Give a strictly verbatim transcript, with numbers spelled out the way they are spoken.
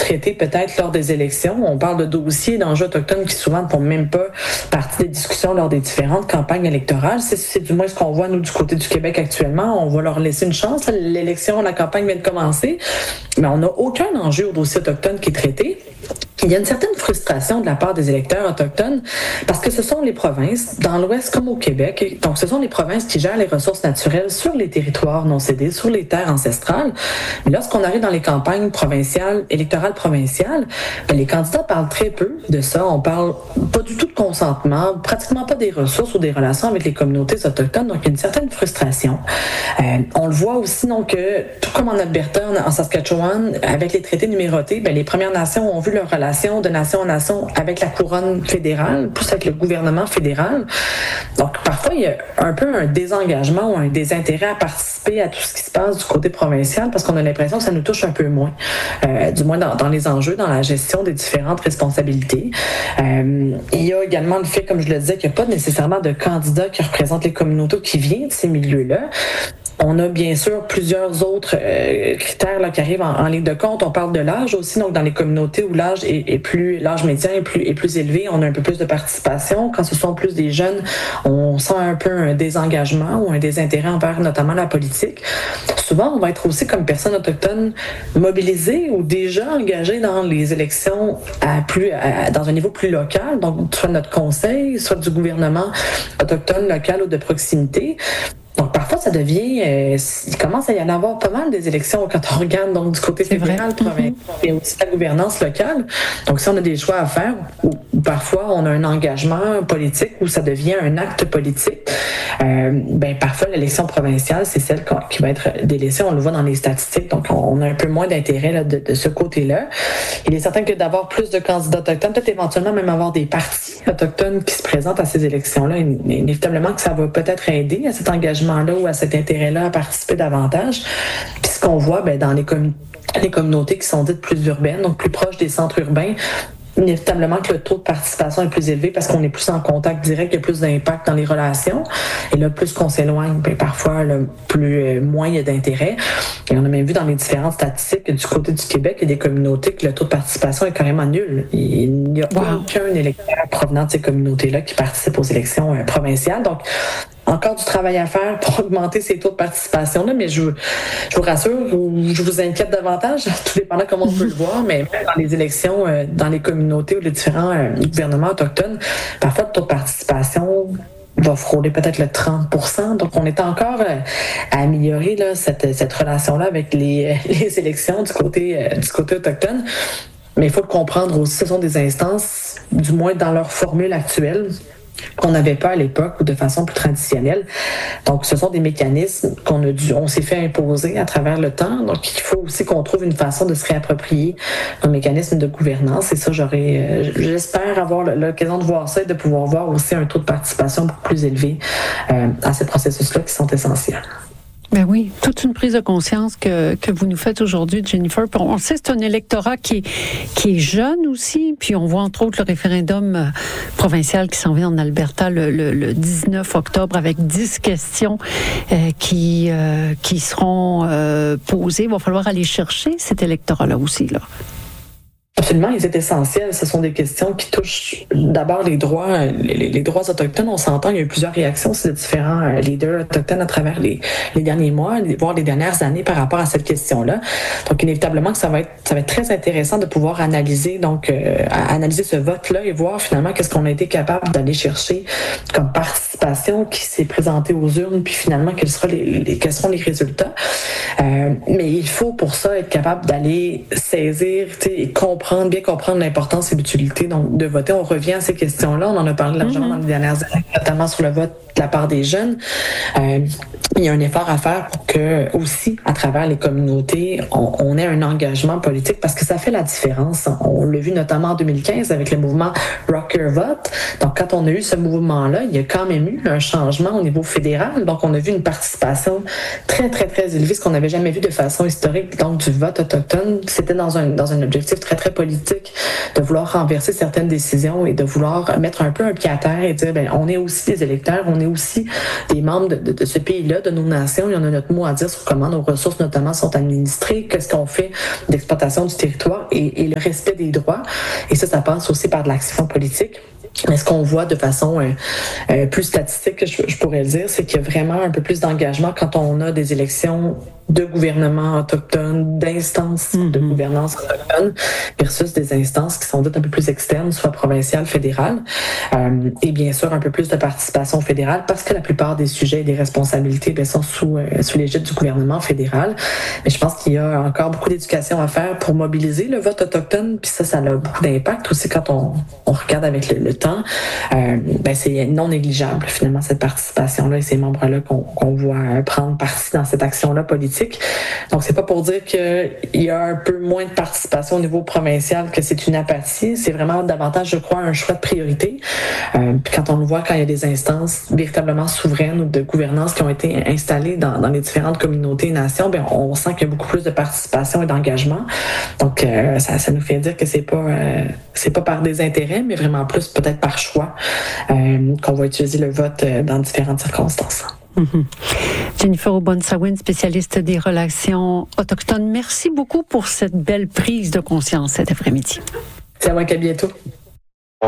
traités peut-être lors des élections. On parle de dossiers d'enjeux autochtones qui souvent ne font même pas partie des discussions lors des différentes campagnes électorales. C'est, c'est du moins ce qu'on voit, nous, du côté du Québec actuellement. On va leur laisser une chance. L'élection, la campagne vient de commencer, mais on n'a aucun enjeu au dossier autochtone qui est traité. Il y a une certaine frustration de la part des électeurs autochtones parce que ce sont les provinces, dans l'Ouest comme au Québec, donc ce sont les provinces qui gèrent les ressources naturelles sur les territoires non cédés, sur les terres ancestrales. Mais lorsqu'on arrive dans les campagnes provinciales, électorales provinciales, ben les candidats parlent très peu de ça. On parle pas du tout de consentement, pratiquement pas des ressources ou des relations avec les communautés autochtones, donc il y a une certaine frustration. Euh, on le voit aussi, donc, que tout comme en Alberta, en Saskatchewan, avec les traités numérotés, ben les Premières Nations ont vu leur relation de nation en nation avec la couronne fédérale, plus avec le gouvernement fédéral. Donc, parfois, il y a un peu un désengagement ou un désintérêt à participer à tout ce qui se passe du côté provincial parce qu'on a l'impression que ça nous touche un peu moins, euh, du moins dans, dans les enjeux, dans la gestion des différentes responsabilités. Euh, il y a également le fait, comme je le disais, qu'il n'y a pas nécessairement de candidats qui représentent les communautés qui viennent de ces milieux-là. On a bien sûr plusieurs autres euh, critères là, qui arrivent en, en ligne de compte. On parle de l'âge aussi, donc dans les communautés où l'âge est, est plus, l'âge médian est plus, est plus élevé, on a un peu plus de participation. Quand ce sont plus des jeunes, on sent un peu un désengagement ou un désintérêt envers notamment la politique. Souvent, on va être aussi comme personne autochtone mobilisée ou déjà engagée dans les élections à plus, à, dans un niveau plus local, donc soit notre conseil, soit du gouvernement autochtone local ou de proximité. Donc, parfois, ça devient... Euh, il commence à y en avoir pas mal des élections quand on regarde donc, du côté fédéral, provincial et aussi la gouvernance locale. Donc, si on a des choix à faire, ou, ou parfois on a un engagement politique où ça devient un acte politique, euh, ben parfois, l'élection provinciale, c'est celle qui va être délaissée. On le voit dans les statistiques. Donc, on a un peu moins d'intérêt là, de, de ce côté-là. Il est certain que d'avoir plus de candidats autochtones, peut-être éventuellement même avoir des partis autochtones qui se présentent à ces élections-là, inévitablement que ça va peut-être aider à cet engagement là ou à cet intérêt-là à participer davantage. Puis ce qu'on voit ben, dans les, commun- les communautés qui sont dites plus urbaines, donc plus proches des centres urbains, inévitablement que le taux de participation est plus élevé parce qu'on est plus en contact direct, il y a plus d'impact dans les relations. Et là, plus qu'on s'éloigne, ben, parfois, là, plus euh, moins il y a d'intérêt. Et on a même vu dans les différentes statistiques que du côté du Québec, il y a des communautés que le taux de participation est carrément nul. Il n'y a wow. aucun électeur provenant de ces communautés-là qui participe aux élections euh, provinciales. Donc, encore du travail à faire pour augmenter ces taux de participation-là, mais je, je vous rassure, je vous inquiète davantage, tout dépendant comment on peut le voir, mais même dans les élections, euh, dans les communautés ou les différents euh, gouvernements autochtones, parfois le taux de participation va frôler peut-être le trente pour cent. Donc, on est encore euh, à améliorer là, cette, cette relation-là avec les, les élections du côté, euh, du côté autochtone. Mais il faut le comprendre aussi, ce sont des instances, du moins dans leur formule actuelle, qu'on n'avait pas à l'époque ou de façon plus traditionnelle. Donc, ce sont des mécanismes qu'on a dû, on s'est fait imposer à travers le temps. Donc, il faut aussi qu'on trouve une façon de se réapproprier nos mécanismes de gouvernance. Et ça, j'aurais, euh, j'espère avoir l'occasion de voir ça et de pouvoir voir aussi un taux de participation beaucoup plus élevé euh, à ces processus-là qui sont essentiels. Ben oui, toute une prise de conscience que, que vous nous faites aujourd'hui, Jennifer. On, on sait que c'est un électorat qui est, qui est jeune aussi, puis on voit entre autres le référendum euh, provincial qui s'en vient en Alberta le, le, le dix-neuf octobre avec dix questions euh, qui, euh, qui seront euh, posées. Il va falloir aller chercher cet électorat-là aussi, là. Absolument, ils sont essentiels. Ce sont des questions qui touchent d'abord les droits, les, les droits autochtones. On s'entend, il y a eu plusieurs réactions de différents leaders autochtones à travers les, les derniers mois, voire les dernières années par rapport à cette question-là. Donc, inévitablement que ça va être, ça va être très intéressant de pouvoir analyser, donc, euh, analyser ce vote-là et voir finalement qu'est-ce qu'on a été capable d'aller chercher comme participation qui s'est présentée aux urnes, puis finalement quels seront les, les, quels seront les résultats. Euh, mais il faut pour ça être capable d'aller saisir et comprendre Comprendre, bien comprendre l'importance et l'utilité donc, de voter. On revient à ces questions-là. On en a parlé largement mm-hmm. dans les dernières années, notamment sur le vote de la part des jeunes. Euh, il y a un effort à faire pour que, aussi, à travers les communautés, on, on ait un engagement politique parce que ça fait la différence. On l'a vu notamment en deux mille quinze avec le mouvement Rock Your Vote. Donc, quand on a eu ce mouvement-là, il y a quand même eu un changement au niveau fédéral. Donc, on a vu une participation très, très, très élevée, ce qu'on n'avait jamais vu de façon historique. Donc, du vote autochtone, c'était dans un, dans un objectif très, très politique de vouloir renverser certaines décisions et de vouloir mettre un peu un pied à terre et dire, ben, on est aussi des électeurs, on est est aussi des membres de, de, de ce pays-là, de nos nations. Il y en a notre mot à dire sur comment nos ressources, notamment, sont administrées, qu'est-ce qu'on fait d'exploitation du territoire et, et le respect des droits. Et ça, ça passe aussi par de l'action politique. Mais ce qu'on voit de façon euh, euh, plus statistique, je, je pourrais le dire, c'est qu'il y a vraiment un peu plus d'engagement quand on a des élections de gouvernements autochtones, d'instances mm-hmm. de gouvernance autochtone versus des instances qui sont dites un peu plus externes, soit provinciales, fédérales, euh, et bien sûr un peu plus de participation fédérale parce que la plupart des sujets et des responsabilités bien, sont sous, euh, sous l'égide du gouvernement fédéral. Mais je pense qu'il y a encore beaucoup d'éducation à faire pour mobiliser le vote autochtone, puis ça, ça a beaucoup d'impact aussi quand on, on regarde avec le, le temps. Euh, ben, c'est non négligeable finalement cette participation-là et ces membres-là qu'on, qu'on voit prendre partie dans cette action-là politique. Donc, c'est pas pour dire qu'il y a un peu moins de participation au niveau provincial que c'est une apathie. C'est vraiment davantage, je crois, un choix de priorité. Euh, puis quand on le voit, quand il y a des instances véritablement souveraines ou de gouvernance qui ont été installées dans, dans les différentes communautés et nations, bien, on sent qu'il y a beaucoup plus de participation et d'engagement. Donc, euh, ça, ça nous fait dire que c'est pas, euh, c'est pas par des intérêts, mais vraiment plus peut-être par choix euh, qu'on va utiliser le vote euh, dans différentes circonstances. Mm-hmm. Jennifer Aubonne-Sawin, spécialiste des relations autochtones, merci beaucoup pour cette belle prise de conscience cet après-midi. C'est à moi, qu'à bientôt.